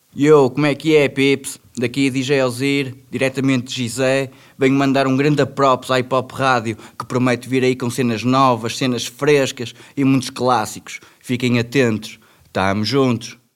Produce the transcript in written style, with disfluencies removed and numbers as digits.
Yo, como é que é, Pips? Daqui é DJ Ozir, diretamente de Gizé. Venho mandar um grande props à Hip Hop Rádio, que promete vir aí com cenas novas, cenas frescas e muitos clássicos. Fiquem atentos. Tamo juntos.